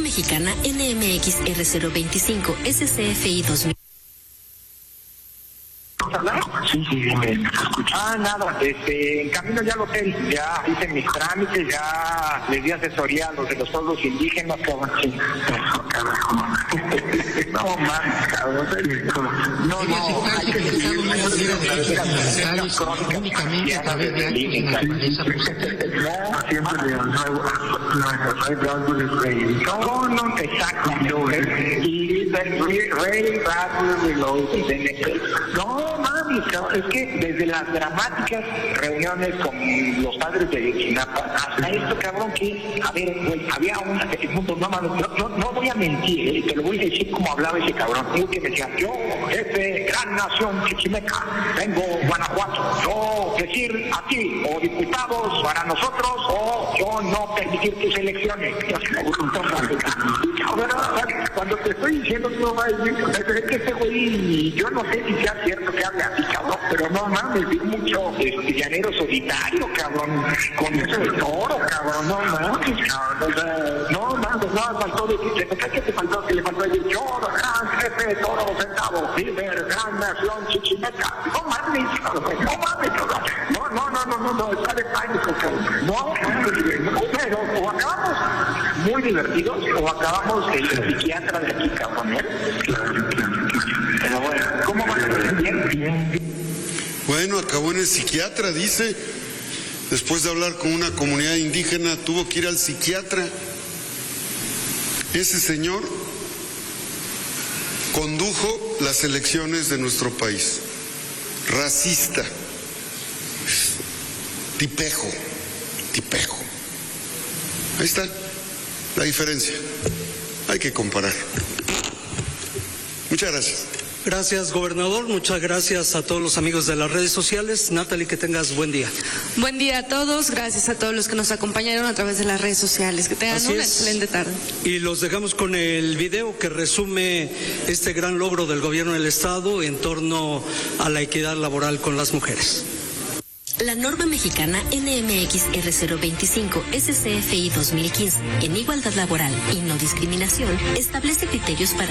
mexicana NMX R025 SCFI 2000. Sí, me escucha. Nada, en camino ya al hotel, ya hice mis trámites, ya les di asesoría a los de los pueblos indígenas, cabrón. Sí. No, más, cabrón. No, hay que seguir únicamente a través de actos de naturaleza. No, exacto. Y no, mami, es que desde las dramáticas reuniones con los padres de Chinapa hasta esto, cabrón, que, a ver, güey, había una que no voy a mentir, te lo voy a decir como hablaba ese cabrón, digo que me decía, yo, jefe, gran nación chichimeca, vengo Guanajuato, yo decir a ti, o diputados para nosotros, o yo no permitir tus elecciones. Cuando te estoy diciendo, no va a decir, es que ese güey, yo no sé si sea cierto que hable así, cabrón, pero no mames, vi mucho llanero solitario, cabrón, con eso de toro, cabrón, no mames, cabrón, o sea, no mames, no faltó decir, ¿qué te faltó? Que le faltó decir, yo, gran jefe de toro centavo, líder, gran nación chichimeca, no mames, cabrón, no mames, cabrón, no, está de pánico, cabrón, no mames, pero o acabamos muy divertidos o acabamos el psiquiatra de aquí, cabrón, Claro. Pero bueno, ¿cómo van a ser? Bien. Bueno, acabó en el psiquiatra, dice. Después de hablar con una comunidad indígena, tuvo que ir al psiquiatra. Ese señor condujo las elecciones de nuestro país. Racista. Tipejo. Ahí está la diferencia. Hay que comparar. Muchas gracias. Gracias, gobernador. Muchas gracias a todos los amigos de las redes sociales. Natalie, que tengas buen día. Buen día a todos. Gracias a todos los que nos acompañaron a través de las redes sociales. Que tengan una excelente tarde. Y los dejamos con el video que resume este gran logro del gobierno del Estado en torno a la equidad laboral con las mujeres. La norma mexicana NMX R025 SCFI 2015 en igualdad laboral y no discriminación establece criterios para